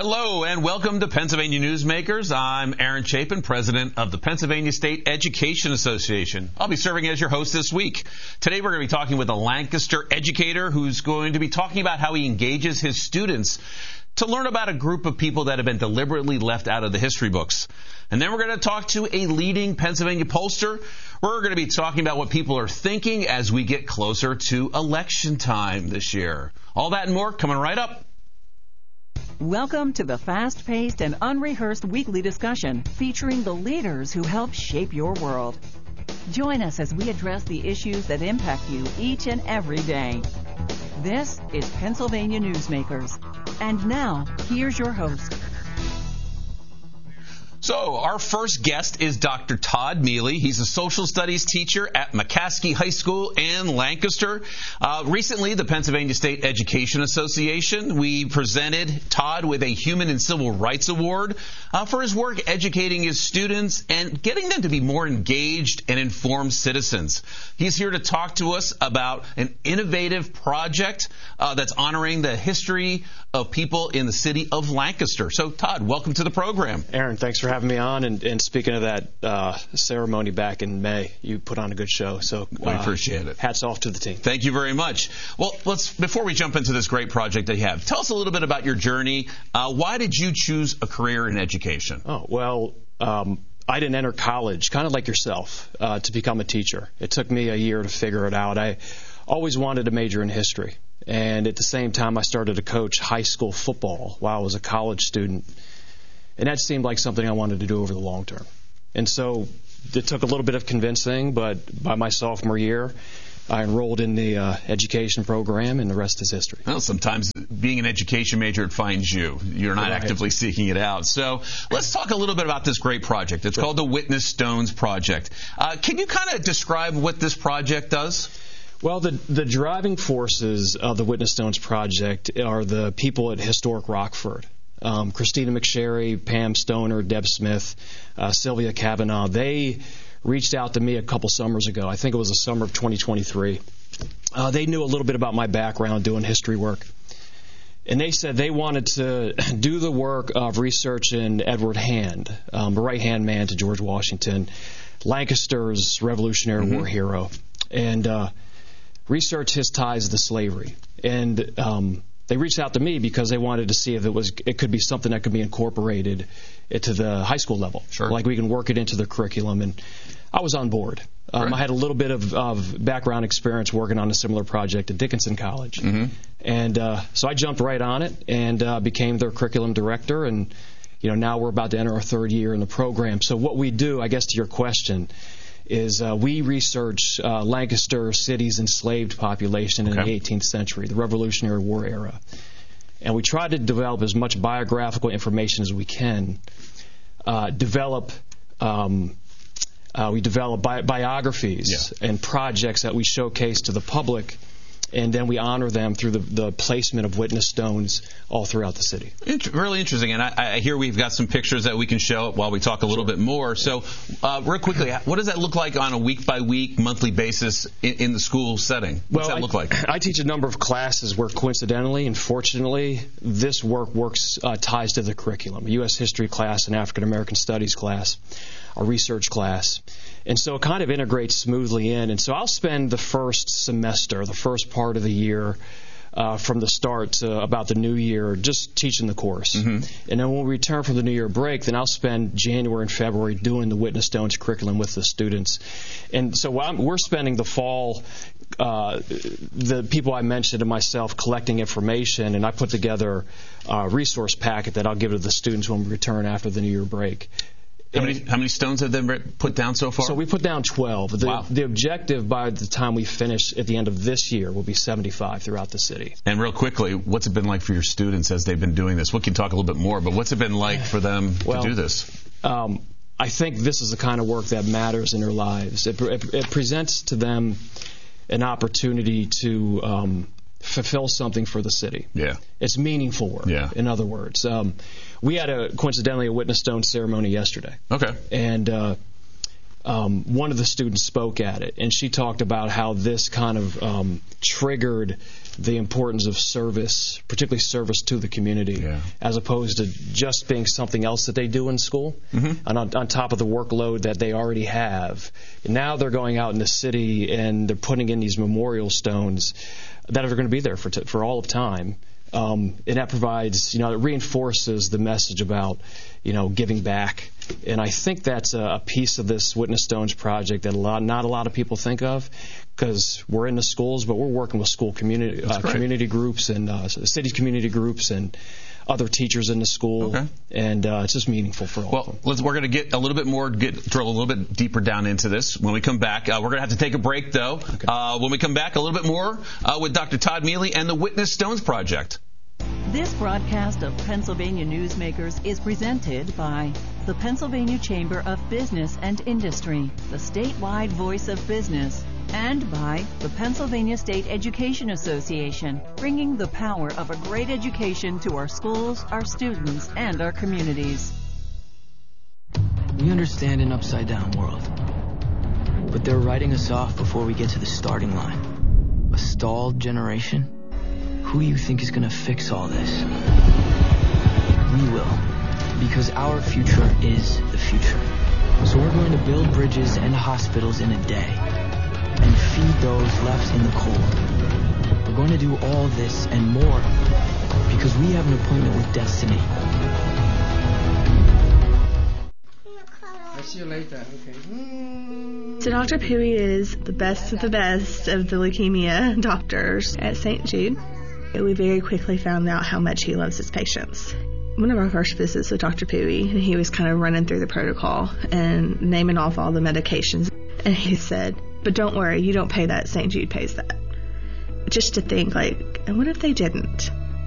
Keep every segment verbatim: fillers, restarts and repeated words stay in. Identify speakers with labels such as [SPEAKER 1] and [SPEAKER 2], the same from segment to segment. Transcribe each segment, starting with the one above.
[SPEAKER 1] Hello and welcome to Pennsylvania Newsmakers. I'm Aaron Chapin, president of the Pennsylvania State Education Association. I'll be serving as your host this week. Today we're going to be talking with a Lancaster educator who's going to be talking about how he engages his students to learn about a group of people that have been deliberately left out of the history books. And then we're going to talk to a leading Pennsylvania pollster. We're going to be talking about what people are thinking as we get closer to election time this year. All that and more coming right up.
[SPEAKER 2] Welcome to the fast-paced and unrehearsed weekly discussion featuring the leaders who help shape your world. Join us as we address the issues that impact you each and every day. This is Pennsylvania Newsmakers. And now, here's your host.
[SPEAKER 1] So our first guest is Doctor Todd Mealy. He's a social studies teacher at McCaskey High School in Lancaster. Uh, recently, the Pennsylvania State Education Association, we presented Todd with a Human and Civil Rights Award uh, for his work educating his students and getting them to be more engaged and informed citizens. He's here to talk to us about an innovative project uh, that's honoring the history of people in the city of Lancaster. So, Todd, welcome to the program.
[SPEAKER 3] Aaron, thanks for having me on. And, and speaking of that uh, ceremony back in May, you put on a good show. So
[SPEAKER 1] we uh, appreciate it.
[SPEAKER 3] Hats off to the team.
[SPEAKER 1] Thank you very much. Well, let's before we jump into this great project that you have, tell us a little bit about your journey. Uh, why did you choose a career in education?
[SPEAKER 3] Oh, well, um, I didn't enter college, kind of like yourself, uh, to become a teacher. It took me a year to figure it out. I always wanted to major in history. And at the same time, I started to coach high school football while I was a college student. And that seemed like something I wanted to do over the long term. And so it took a little bit of convincing, but by my sophomore year, I enrolled in the uh, education program, and the rest is history.
[SPEAKER 1] Well, sometimes being an education major, it finds you. You're not right. actively seeking it out. So let's talk a little bit about this great project. It's sure. called the Witness Stones Project. Uh, can you kind of describe what this project does?
[SPEAKER 3] Well, the the driving forces of the Witness Stones Project are the people at Historic Rockford. Um, Christina McSherry, Pam Stoner, Deb Smith, uh, Sylvia Kavanaugh. They reached out to me a couple summers ago. I think it was the summer of twenty twenty-three. Uh, they knew a little bit about my background doing history work. And they said they wanted to do the work of researching Edward Hand, um, a right-hand man to George Washington, Lancaster's Revolutionary mm-hmm. War hero, and uh, research his ties to slavery. And um, they reached out to me because they wanted to see if it was it could be something that could be incorporated into the high school level.
[SPEAKER 1] Sure.
[SPEAKER 3] Like we can work it into the curriculum. And I was on board. Um, right. I had a little bit of, of background experience working on a similar project at Dickinson College.
[SPEAKER 1] Mm-hmm.
[SPEAKER 3] And uh, so I jumped right on it and uh, became their curriculum director. And, you know, now we're about to enter our third year in the program. So what we do, I guess to your question, is uh, we research uh, Lancaster City's enslaved population in okay. the eighteenth century, the Revolutionary War era. And we try to develop as much biographical information as we can, uh, develop um, uh, we develop bi- biographies yeah. and projects that we showcase to the public, and then we honor them through the, the placement of witness stones all throughout the city.
[SPEAKER 1] Inter- really interesting. And I, I hear we've got some pictures that we can show while we talk a little sure. bit more. So uh, real quickly, what does that look like on a week-by-week, monthly basis in, in the school setting? What's
[SPEAKER 3] well,
[SPEAKER 1] that look like?
[SPEAKER 3] I, I teach a number of classes where coincidentally and fortunately this work works uh, ties to the curriculum, a U S history class, an African American studies class, a research class. And so it kind of integrates smoothly in. And so I'll spend the first semester, the first part of the year, uh, from the start to about the new year, just teaching the course.
[SPEAKER 1] Mm-hmm.
[SPEAKER 3] And then when we return from the new year break, then I'll spend January and February doing the Witness Stones curriculum with the students. And so I'm, we're spending the fall, uh, the people I mentioned and myself collecting information, and I put together a resource packet that I'll give to the students when we return after the new year break.
[SPEAKER 1] How many, how many stones have been put down so far?
[SPEAKER 3] So we put down twelve. The,
[SPEAKER 1] wow.
[SPEAKER 3] the objective by the time we finish at the end of this year will be seventy-five throughout the city.
[SPEAKER 1] And real quickly, what's it been like for your students as they've been doing this? We can talk a little bit more, but what's it been like for them
[SPEAKER 3] well,
[SPEAKER 1] to do this?
[SPEAKER 3] Um, I think this is the kind of work that matters in their lives. It, it, it presents to them an opportunity to um, fulfill something for the city.
[SPEAKER 1] Yeah.
[SPEAKER 3] It's meaningful work,
[SPEAKER 1] yeah.
[SPEAKER 3] in other words. Um, we had, a coincidentally, a Witness Stone ceremony yesterday.
[SPEAKER 1] Okay.
[SPEAKER 3] And uh, um, one of the students spoke at it, and she talked about how this kind of um, triggered the importance of service, particularly service to the community,
[SPEAKER 1] yeah.
[SPEAKER 3] as opposed to just being something else that they do in school,
[SPEAKER 1] mm-hmm.
[SPEAKER 3] and on, on top of the workload that they already have. And now they're going out in the city and they're putting in these memorial stones that are going to be there for t- for all of time. Um, and that provides, you know, it reinforces the message about, you know, giving back. And I think that's a, a piece of this Witness Stones project that a lot, not a lot of people think of, because we're in the schools, but we're working with school community uh, community groups and uh, city community groups and other teachers in the school,
[SPEAKER 1] okay.
[SPEAKER 3] and uh, it's just meaningful for all
[SPEAKER 1] well,
[SPEAKER 3] of them.
[SPEAKER 1] Let's, we're going to get a little bit more, get drill a little bit deeper down into this when we come back. Uh, we're going to have to take a break, though.
[SPEAKER 3] Okay.
[SPEAKER 1] Uh, when we come back, a little bit more uh, with Doctor Todd Mealy and the Witness Stones Project.
[SPEAKER 2] This broadcast of Pennsylvania Newsmakers is presented by the Pennsylvania Chamber of Business and Industry, the statewide voice of business, and by the Pennsylvania State Education Association, bringing the power of a great education to our schools, our students, and our communities.
[SPEAKER 4] We understand an upside-down world, but they're writing us off before we get to the starting line. A stalled generation? Who do you think is going to fix all this? We will, because our future is the future. So we're going to build bridges and hospitals in a day and feed those left in the cold. We're going to do all this and more because we have an appointment with destiny.
[SPEAKER 5] I'll see you later. Okay.
[SPEAKER 6] So Doctor Pui is the best of the best of the leukemia doctors at Saint Jude. We very quickly found out how much he loves his patients. One of our first visits with Doctor Pui, and he was kind of running through the protocol and naming off all the medications. And he said, but don't worry, you don't pay that, Saint Jude pays that. Just to think, like, and what if they didn't?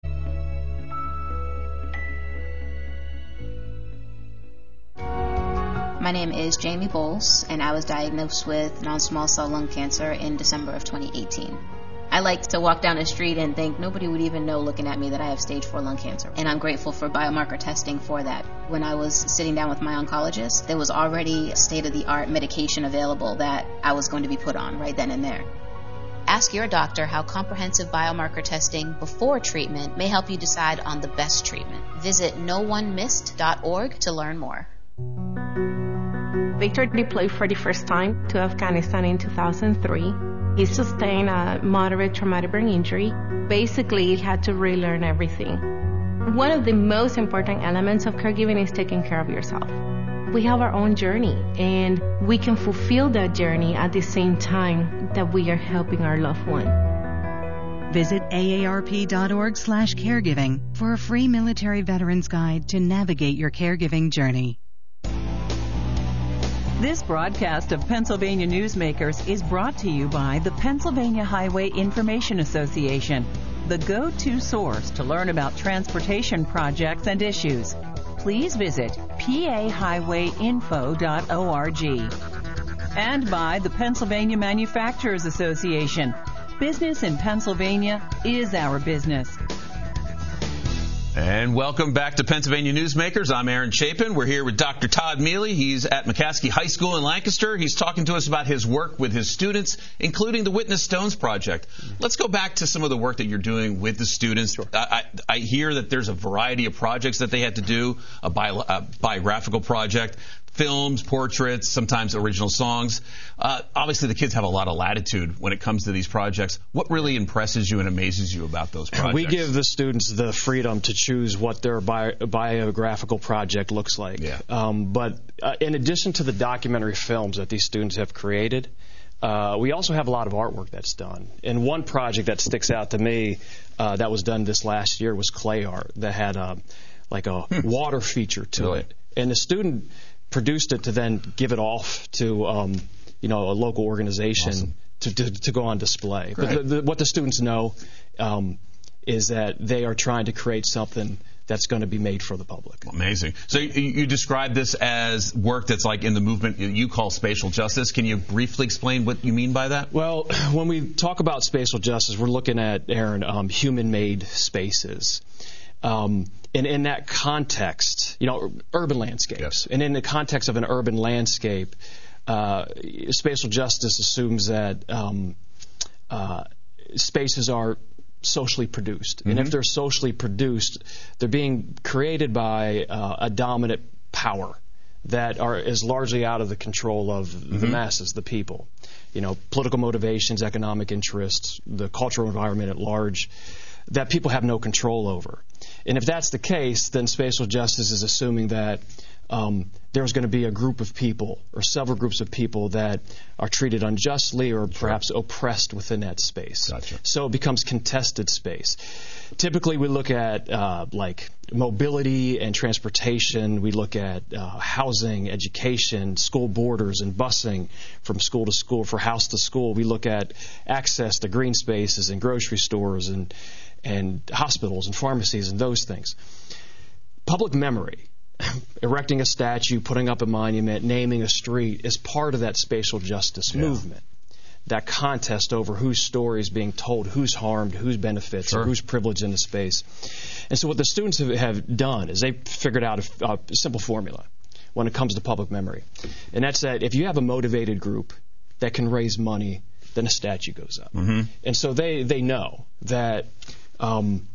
[SPEAKER 7] My name is Jamie Bowles, and I was diagnosed with non-small cell lung cancer in December of twenty eighteen. I like to walk down the street and think nobody would even know looking at me that I have stage four lung cancer. And I'm grateful for biomarker testing for that. When I was sitting down with my oncologist, there was already state-of-the-art medication available that I was going to be put on right then and there. Ask your doctor how comprehensive biomarker testing before treatment may help you decide on the best treatment. Visit no one missed dot org to learn more.
[SPEAKER 8] Victor deployed for the first time to Afghanistan in two thousand three. He sustained a moderate traumatic brain injury. Basically, he had to relearn everything. One of the most important elements of caregiving is taking care of yourself. We have our own journey, and we can fulfill that journey at the same time that we are helping our loved one.
[SPEAKER 9] Visit A A R P dot org slash caregiving for a free military veterans guide to navigate your caregiving journey.
[SPEAKER 2] This broadcast of Pennsylvania Newsmakers is brought to you by the Pennsylvania Highway Information Association, the go-to source to learn about transportation projects and issues. Please visit P A highway info dot org. And by the Pennsylvania Manufacturers Association. Business in Pennsylvania is our business.
[SPEAKER 1] And welcome back to Pennsylvania Newsmakers. I'm Aaron Chapin. We're here with Doctor Todd Mealy. He's at McCaskey High School in Lancaster. He's talking to us about his work with his students, including the Witness Stones Project. Let's go back to some of the work that you're doing with the students. Sure. I, I, I hear that there's a variety of projects that they had to do, a, bio, a biographical project, films, portraits, sometimes original songs. Uh, obviously, the kids have a lot of latitude when it comes to these projects. What really impresses you and amazes you about those projects?
[SPEAKER 3] We give the students the freedom to choose what their bi- biographical project looks like.
[SPEAKER 1] Yeah.
[SPEAKER 3] Um, but uh, in addition to the documentary films that these students have created, uh, we also have a lot of artwork that's done. And one project that sticks out to me uh, that was done this last year was clay art that had a, like a hmm. water feature to
[SPEAKER 1] really?
[SPEAKER 3] it. And the student produced it to then give it off to um, you know a local organization awesome. to, to to go on display. Great. But the, the, what the students know um, is that they are trying to create something that's going to be made for the public.
[SPEAKER 1] Amazing. So you, you describe this as work that's like in the movement you call spatial justice. Can you briefly explain what you mean by that?
[SPEAKER 3] Well, when we talk about spatial justice, we're looking at, Aaron, um, human-made spaces. Um, and in that context, you know, urban landscapes.
[SPEAKER 1] Yes.
[SPEAKER 3] And in the context of an urban landscape, uh, spatial justice assumes that um, uh, spaces are socially produced.
[SPEAKER 1] Mm-hmm.
[SPEAKER 3] And if they're socially produced, they're being created by uh, a dominant power that are is largely out of the control of mm-hmm. the masses, the people. You know, political motivations, economic interests, the cultural environment at large, that people have no control over. And if that's the case, then spatial justice is assuming that um, there's going to be a group of people or several groups of people that are treated unjustly or perhaps sure. oppressed within that space.
[SPEAKER 1] Gotcha.
[SPEAKER 3] So it becomes contested space. Typically, we look at uh, like mobility and transportation. We look at uh, housing, education, school borders, and busing from school to school, for house to school. We look at access to green spaces and grocery stores and and hospitals and pharmacies and those things. Public memory, erecting a statue, putting up a monument, naming a street, is part of that spatial justice yeah. movement. That contest over whose story is being told, who's harmed, whose benefits,
[SPEAKER 1] sure.
[SPEAKER 3] or who's privileged in the space. And so what the students have, have done is they've figured out a, a simple formula when it comes to public memory. And that's that if you have a motivated group that can raise money, then a statue goes up.
[SPEAKER 1] Mm-hmm.
[SPEAKER 3] And so they, they know that um,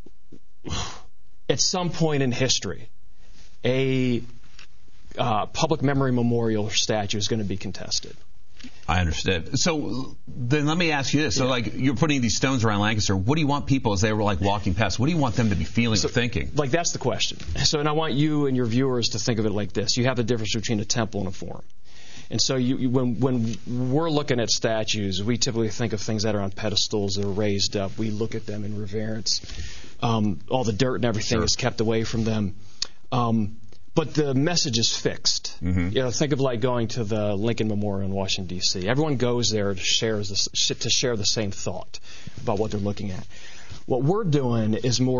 [SPEAKER 3] at some point in history, a uh, public memory memorial statue is going to be contested.
[SPEAKER 1] I understand. So then let me ask you this. So, yeah. like, you're putting these stones around Lancaster. What do you want people, as they were, like, walking past, what do you want them to be feeling
[SPEAKER 3] so,
[SPEAKER 1] or thinking?
[SPEAKER 3] Like, that's the question. So, and I want you and your viewers to think of it like this. You have the difference between a temple and a forum. And so you, you, when, when we're looking at statues, we typically think of things that are on pedestals that are raised up. We look at them in reverence. Um, all the dirt and everything sure. is kept away from them. Um, but the message is fixed.
[SPEAKER 1] Mm-hmm.
[SPEAKER 3] You know, think of like going to the Lincoln Memorial in Washington, D C Everyone goes there to share, the, to share the same thought about what they're looking at. What we're doing is more